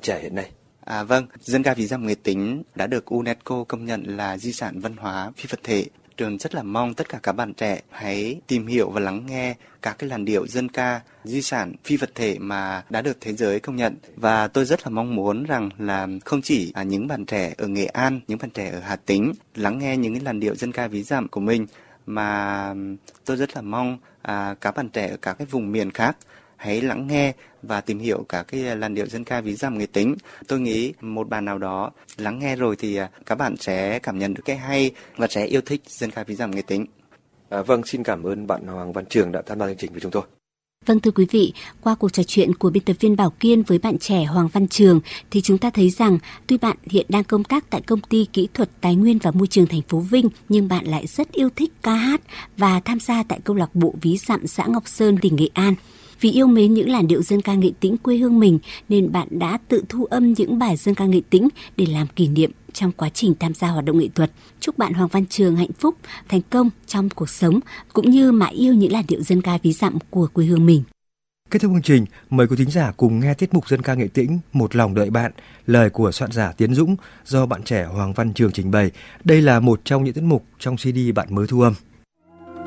trẻ hiện nay? Vâng, dân ca ví dặm Nghệ Tĩnh đã được UNESCO công nhận là di sản văn hóa phi vật thể. Trường rất là mong tất cả các bạn trẻ hãy tìm hiểu và lắng nghe các cái làn điệu dân ca di sản phi vật thể mà đã được thế giới công nhận. Và tôi rất là mong muốn rằng là không chỉ những bạn trẻ ở Nghệ An, những bạn trẻ ở Hà Tĩnh lắng nghe những cái làn điệu dân ca ví dặm của mình, mà tôi rất là mong các bạn trẻ ở các cái vùng miền khác hãy lắng nghe và tìm hiểu các cái làn điệu dân ca ví dặm Nghệ Tĩnh. Tôi nghĩ một bạn nào đó lắng nghe rồi thì các bạn sẽ cảm nhận được cái hay và sẽ yêu thích dân ca ví dặm Nghệ Tĩnh. Vâng, xin cảm ơn bạn Hoàng Văn Trường đã tham gia chương trình với chúng tôi. Vâng, thưa quý vị, qua cuộc trò chuyện của biên tập viên Bảo Kiên với bạn trẻ Hoàng Văn Trường thì chúng ta thấy rằng tuy bạn hiện đang công tác tại Công ty Kỹ thuật Tài nguyên và Môi trường thành phố Vinh, nhưng bạn lại rất yêu thích ca hát và tham gia tại câu lạc bộ ví dặm xã Ngọc Sơn, tỉnh Nghệ An. Vì yêu mến những làn điệu dân ca Nghệ Tĩnh quê hương mình nên bạn đã tự thu âm những bài dân ca Nghệ Tĩnh để làm kỷ niệm trong quá trình tham gia hoạt động nghệ thuật. Chúc bạn Hoàng Văn Trường hạnh phúc, thành công trong cuộc sống cũng như mãi yêu những làn điệu dân ca ví dặm của quê hương mình. Kết thúc chương trình, mời quý thính giả cùng nghe tiết mục dân ca Nghệ Tĩnh Một lòng đợi bạn, lời của soạn giả Tiến Dũng do bạn trẻ Hoàng Văn Trường trình bày. Đây là một trong những tiết mục trong CD bạn mới thu âm.